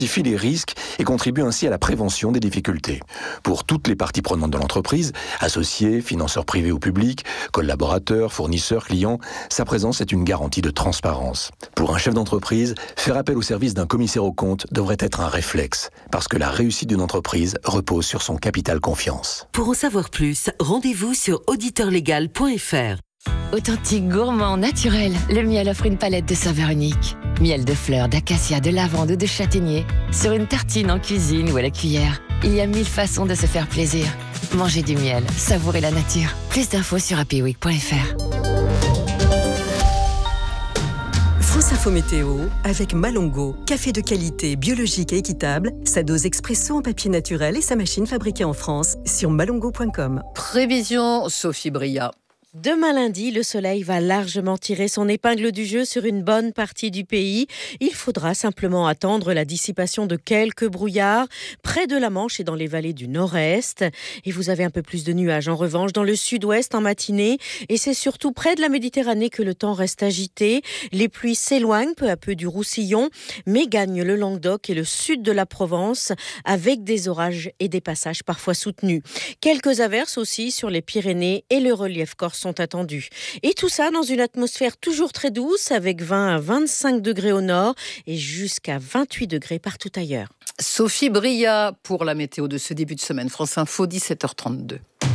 identifie les risques et contribue ainsi à la prévention des difficultés. Pour toutes les parties prenantes de l'entreprise, associés, financeurs privés ou publics, collaborateurs, fournisseurs, clients, sa présence est une garantie de transparence. Pour un chef d'entreprise, faire appel au service d'un commissaire aux comptes devrait être un réflexe, parce que la réussite d'une entreprise repose sur son capital confiance. Pour en savoir plus, rendez-vous sur auditeurlegal.fr. Authentique, gourmand, naturel, le miel offre une palette de saveurs uniques. Miel de fleurs, d'acacia, de lavande ou de châtaignier. Sur une tartine, en cuisine ou à la cuillère. Il y a 1000 façons de se faire plaisir. Mangez du miel, savourez la nature. Plus d'infos sur happyweek.fr. France Info Météo avec Malongo, café de qualité, biologique et équitable, sa dose expresso en papier naturel et sa machine fabriquée en France sur malongo.com. Prévision, Sophie Bria. Demain lundi, le soleil va largement tirer son épingle du jeu sur une bonne partie du pays. Il faudra simplement attendre la dissipation de quelques brouillards près de la Manche et dans les vallées du nord-est. Et vous avez un peu plus de nuages en revanche dans le sud-ouest en matinée. Et c'est surtout près de la Méditerranée que le temps reste agité. Les pluies s'éloignent peu à peu du Roussillon, mais gagnent le Languedoc et le sud de la Provence avec des orages et des passages parfois soutenus. Quelques averses aussi sur les Pyrénées et le relief corse sont attendus. Et tout ça dans une atmosphère toujours très douce avec 20 à 25 degrés au nord et jusqu'à 28 degrés partout ailleurs. Sophie Bria pour la météo de ce début de semaine. France Info, 17h32.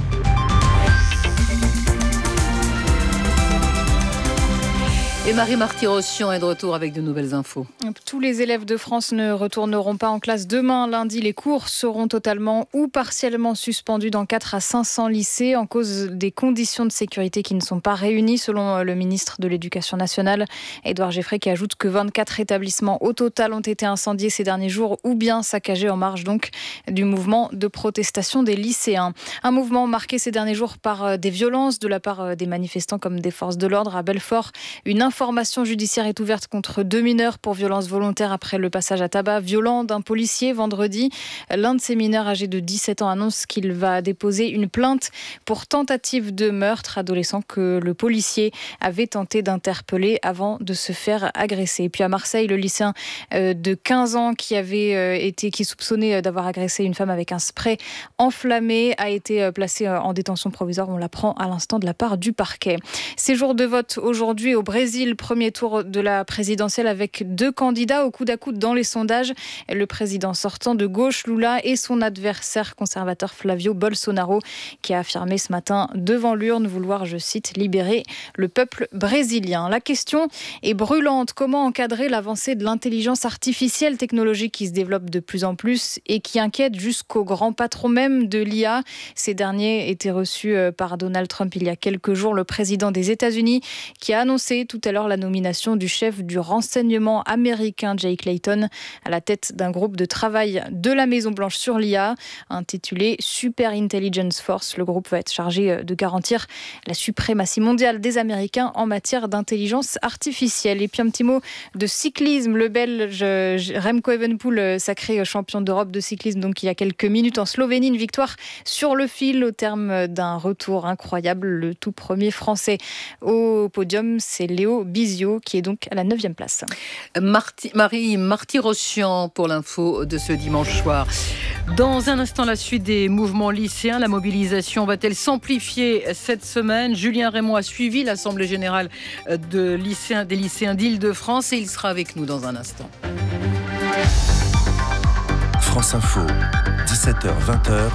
Et Marie Marty-Rossian est de retour avec de nouvelles infos. Tous les élèves de France ne retourneront pas en classe demain. Lundi, les cours seront totalement ou partiellement suspendus dans 4 à 500 lycées en cause des conditions de sécurité qui ne sont pas réunies, selon le ministre de l'Éducation nationale, Édouard Geffray, qui ajoute que 24 établissements au total ont été incendiés ces derniers jours ou bien saccagés en marge donc du mouvement de protestation des lycéens. Un mouvement marqué ces derniers jours par des violences de la part des manifestants comme des forces de l'ordre à Belfort. Une information judiciaire est ouverte contre 2 mineurs pour violences volontaires après le passage à tabac violent d'un policier vendredi. L'un de ces mineurs âgé de 17 ans annonce qu'il va déposer une plainte pour tentative de meurtre adolescent que le policier avait tenté d'interpeller avant de se faire agresser. Et puis à Marseille, le lycéen de 15 ans qui soupçonnait d'avoir agressé une femme avec un spray enflammé a été placé en détention provisoire. On l'apprend à l'instant de la part du parquet. C'est jour de vote aujourd'hui au Brésil. Premier tour de la présidentielle avec 2 candidats au coude à coude dans les sondages. Le président sortant de gauche, Lula, et son adversaire conservateur Flavio Bolsonaro, qui a affirmé ce matin devant l'urne vouloir, je cite, libérer le peuple brésilien. La question est brûlante. Comment encadrer l'avancée de l'intelligence artificielle, technologie qui se développe de plus en plus et qui inquiète jusqu'aux grands patrons même de l'IA. Ces derniers étaient reçus par Donald Trump il y a quelques jours, le président des États-Unis, qui a annoncé tout à l'heure la nomination du chef du renseignement américain Jake Layton à la tête d'un groupe de travail de la Maison-Blanche sur l'IA intitulé Super Intelligence Force. Le groupe va être chargé de garantir la suprématie mondiale des Américains en matière d'intelligence artificielle. Et puis un petit mot de cyclisme. Le Belge Remco Evenepoel, sacré champion d'Europe de cyclisme donc il y a quelques minutes en Slovénie, une victoire sur le fil au terme d'un retour incroyable. Le tout premier Français au podium, c'est Léo Bizio qui est donc à la 9e place. Marie Marty-Rossian pour l'info de ce dimanche soir. Dans un instant, la suite des mouvements lycéens. La mobilisation va-t-elle s'amplifier cette semaine ? Julien Raymond a suivi l'Assemblée générale des lycéens d'Île-de-France et il sera avec nous dans un instant. France Info, 17h-20h.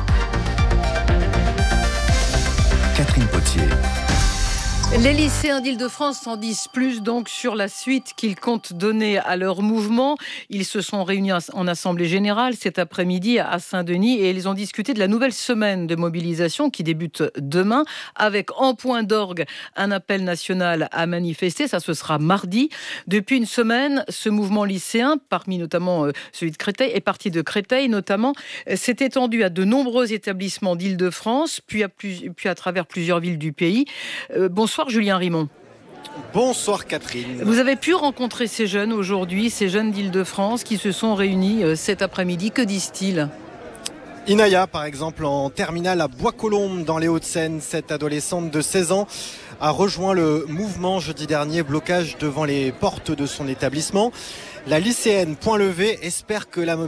Catherine Potier. Les lycéens d'Île-de-France en disent plus donc sur la suite qu'ils comptent donner à leur mouvement. Ils se sont réunis en assemblée générale cet après-midi à Saint-Denis et ils ont discuté de la nouvelle semaine de mobilisation qui débute demain avec en point d'orgue un appel national à manifester. Ça, ce sera mardi. Depuis une semaine, ce mouvement lycéen, parmi notamment celui de Créteil, est parti de Créteil notamment, s'est étendu à de nombreux établissements d'Île-de-France, puis à travers plusieurs villes du pays. Bonsoir Julien Raymond. Bonsoir Catherine. Vous avez pu rencontrer ces jeunes aujourd'hui, ces jeunes d'Île-de-France qui se sont réunis cet après-midi. Que disent-ils ? Inaya, par exemple, en terminale à Bois-Colombes, dans les Hauts-de-Seine, cette adolescente de 16 ans a rejoint le mouvement jeudi dernier, blocage devant les portes de son établissement. La lycéenne Point Levé espère que la